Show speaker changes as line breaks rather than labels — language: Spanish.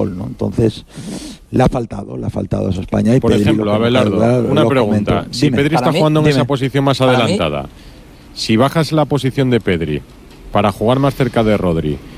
gol, ¿no? Entonces le ha faltado eso a España. Y
por
Pedri,
ejemplo, Abelardo, una pregunta. Si Pedri está jugando en esa posición más adelantada, si bajas la posición de Pedri para jugar más cerca de Rodri